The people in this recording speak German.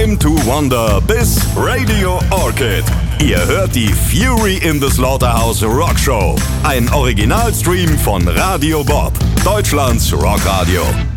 Time to Wonder bis Radio Orchid. Ihr hört die Fury in the Slaughterhouse Rock Show. Ein Originalstream von Radio Bob, Deutschlands Rockradio.